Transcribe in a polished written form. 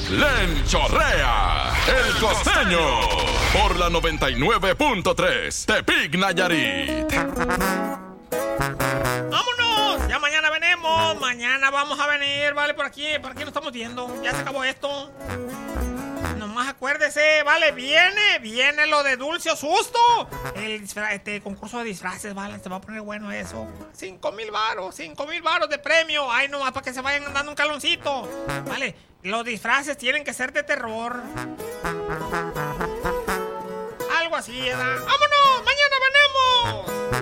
¡Lenchorrea! ¡El Costeño! Por la 99.3 Tepic Nayarit. ¡Vámonos! Ya mañana venimos. Mañana vamos a venir, ¿vale? Por aquí nos estamos viendo. Ya se acabó esto. Nomás acuérdese, ¿vale? Viene lo de Dulce o Susto. El concurso de disfraces, ¿vale? Se va a poner bueno eso. 5,000 varos de premio. Ay, nomás para que se vayan dando un caloncito, ¿vale? Los disfraces tienen que ser de terror. Algo así, ¿verdad? ¡Vámonos!